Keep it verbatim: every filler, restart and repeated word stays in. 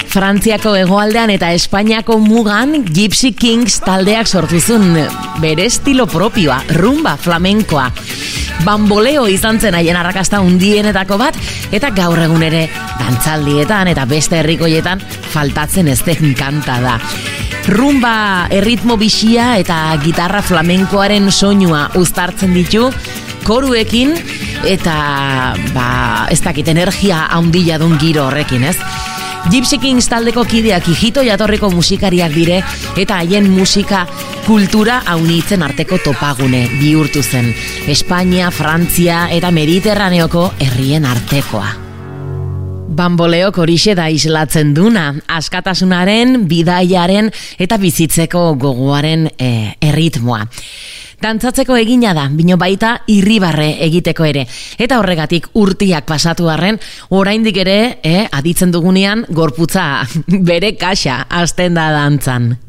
Frantziako hegoaldean eta Espainiako mugan Gypsy Kings taldeak sortuzun bere estilo propioa, rumba flamenkoa. Bamboleo izan zen haien arrakasta hundienetako bat, eta gaur egun ere dantzaldietan eta beste herrikoietan faltatzen ez den kanta da. Rumba erritmo bixia eta gitarra flamenkoaren soinua uztartzen ditu, koruekin eta ba, ez dakit energia handia dun giro horrekin, ez? Gypsy Kings taldeko kideak hijito jatorriko musikariak dire eta haien musika kultura haunitzen arteko topagune bihurtu zen. Espainia, Frantzia eta Mediterraneoko herrien artekoa. Bamboleok horixe da islatzen duna, askatasunaren, bidaiaren eta bizitzeko gogoaren e, erritmoa. Dantzatzeko egina da, bino baita irribarre egiteko ere. Eta horregatik urtiak pasatu arren, oraindik ere, eh, aditzen dugunean, gorputza bere kaxa hasten da dantzan.